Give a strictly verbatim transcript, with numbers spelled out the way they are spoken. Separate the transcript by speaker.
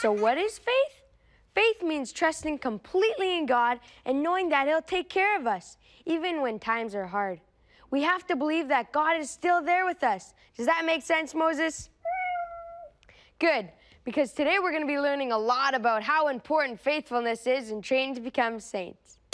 Speaker 1: So what is faith? Faith means trusting completely in God and knowing that He'll take care of us, even when times are hard. We have to believe that God is still there with us. Does that make sense, Moses? Good, because today we're going to be learning a lot about how important faithfulness is in training to become saints.